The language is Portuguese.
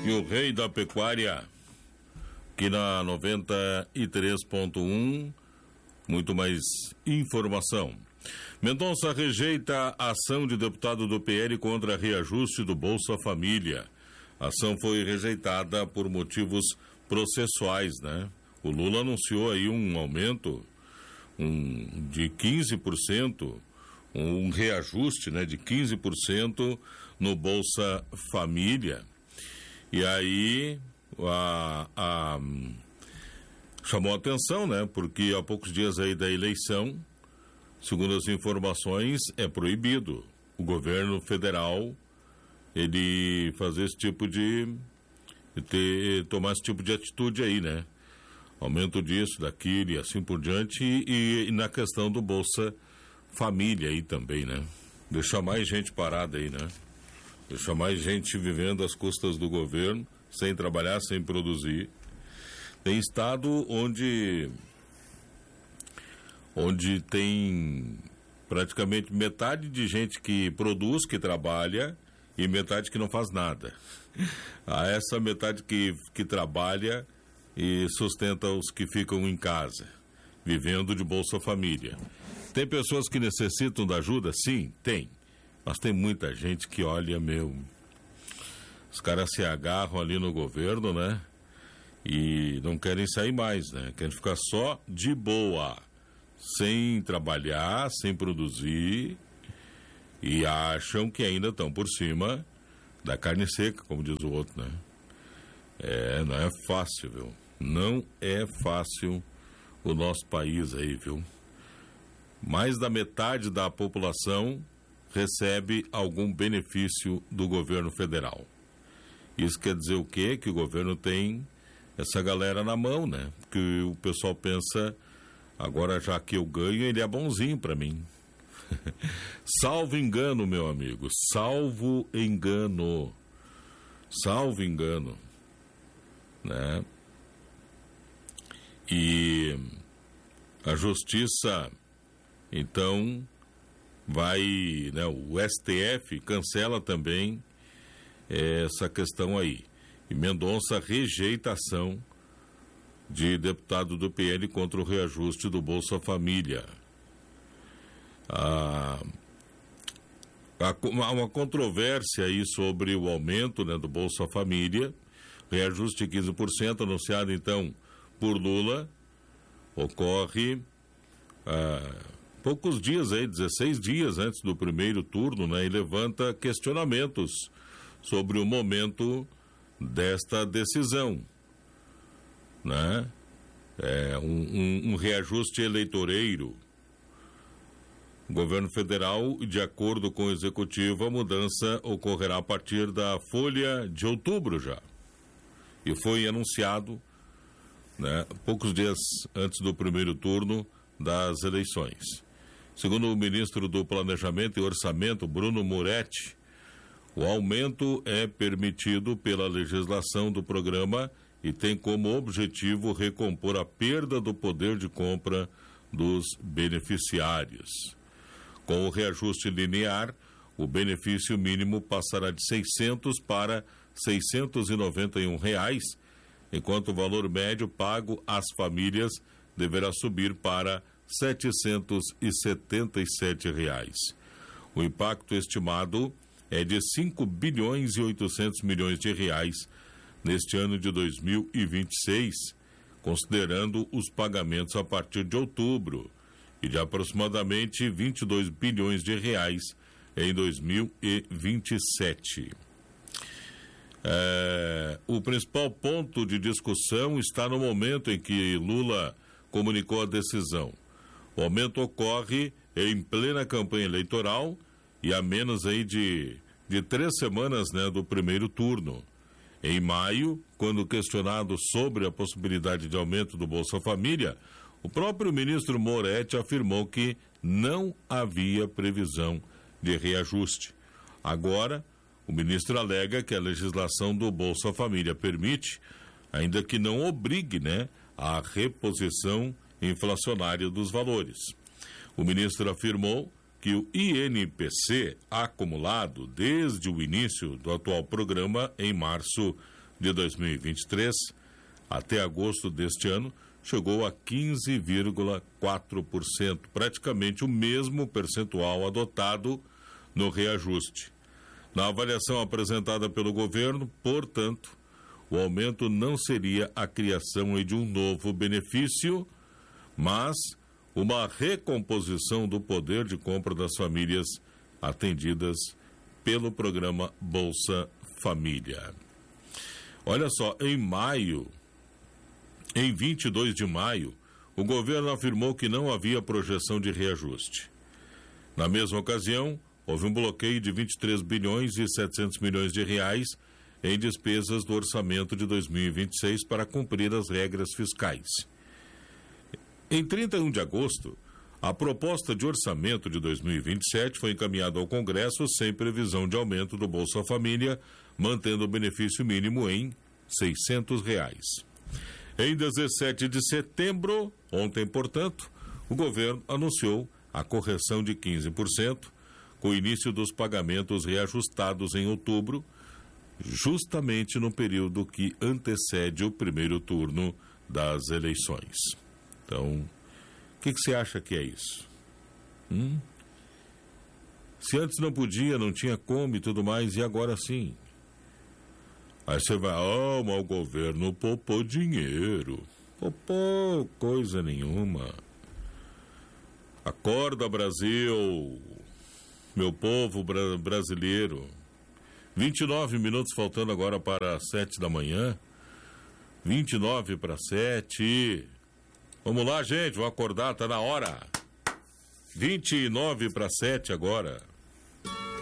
E o rei da pecuária, aqui na 93.1, muito mais informação. Mendonça rejeita a ação de deputado do PL contra reajuste do Bolsa Família. A ação foi rejeitada por motivos processuais, né? O Lula anunciou aí um aumento de 15%, um reajuste, né, de 15% no Bolsa Família. E aí chamou a atenção, né? Porque há poucos dias aí da eleição, segundo as informações, é proibido o governo federal ele fazer esse tipo tomar esse tipo de atitude aí, né? Aumento disso, daquilo e assim por diante, e na questão do Bolsa Família aí também, né? Deixar mais gente parada aí, né? Deixar mais gente vivendo às custas do governo, sem trabalhar, sem produzir. Tem estado onde tem praticamente metade de gente que produz, que trabalha, e metade que não faz nada. Essa metade que trabalha e sustenta os que ficam em casa, vivendo de Bolsa Família. Tem pessoas que necessitam da ajuda? Sim, tem. Mas tem muita gente que, olha, os caras se agarram ali no governo, né? E não querem sair mais, né? Querem ficar só de boa, sem trabalhar, sem produzir, e acham que ainda estão por cima da carne seca, como diz o outro, né? Não é fácil, viu? Não é fácil o nosso país aí, viu? Mais da metade da população recebe algum benefício do governo federal. Isso quer dizer o quê? Que o governo tem essa galera na mão, né? Que o pessoal pensa, agora já que eu ganho, ele é bonzinho para mim. Salvo engano, meu amigo, salvo engano, né? E a justiça, então, vai, né? O STF cancela também essa questão aí. E Mendonça rejeita a ação de deputado do PL contra o reajuste do Bolsa Família. Há uma controvérsia aí sobre o aumento, né, do Bolsa Família, reajuste de 15%, anunciado então por Lula, ocorre poucos dias aí, 16 dias antes do primeiro turno, né, e levanta questionamentos sobre o momento desta decisão, né? Um reajuste eleitoreiro. O governo federal, de acordo com o executivo, a mudança ocorrerá a partir da folha de outubro já. E foi anunciado, né, poucos dias antes do primeiro turno das eleições. Segundo o ministro do Planejamento e Orçamento, Bruno Moretti, o aumento é permitido pela legislação do programa e tem como objetivo recompor a perda do poder de compra dos beneficiários. Com o reajuste linear, o benefício mínimo passará de R$600 para R$691, enquanto o valor médio pago às famílias deverá subir para R$777. O impacto estimado é de 5 bilhões e 800 milhões de reais neste ano de 2026, considerando os pagamentos a partir de outubro, e de aproximadamente 22 bilhões de reais em 2027. O principal ponto de discussão está no momento em que Lula comunicou a decisão. O aumento ocorre em plena campanha eleitoral e a menos aí de 3 semanas, né, do primeiro turno. Em maio, quando questionado sobre a possibilidade de aumento do Bolsa Família, o próprio ministro Moretti afirmou que não havia previsão de reajuste. Agora, o ministro alega que a legislação do Bolsa Família permite, ainda que não obrigue, né, a reposição inflacionária dos valores. O ministro afirmou que o INPC acumulado desde o início do atual programa em março de 2023, até agosto deste ano, chegou a 15,4%, praticamente o mesmo percentual adotado no reajuste. Na avaliação apresentada pelo governo, portanto, o aumento não seria a criação de um novo benefício, mas uma recomposição do poder de compra das famílias atendidas pelo programa Bolsa Família. Olha só, em 22 de maio, o governo afirmou que não havia projeção de reajuste. Na mesma ocasião, houve um bloqueio de 23 bilhões e 700 milhões de reais em despesas do orçamento de 2026 para cumprir as regras fiscais. Em 31 de agosto, a proposta de orçamento de 2027 foi encaminhada ao Congresso sem previsão de aumento do Bolsa Família, mantendo o benefício mínimo em R$ 600. Em 17 de setembro, ontem, portanto, o governo anunciou a correção de 15%, com o início dos pagamentos reajustados em outubro, justamente no período que antecede o primeiro turno das eleições. Então, o que você acha que é isso? Se antes não podia, não tinha como e tudo mais, e agora sim? Aí você vai, mas o governo poupou dinheiro. Poupou coisa nenhuma. Acorda, Brasil, meu povo brasileiro. 29 minutos faltando agora para 7 da manhã. 29 para 7. Vamos lá, gente, vou acordar, tá na hora. 29 para 7 agora.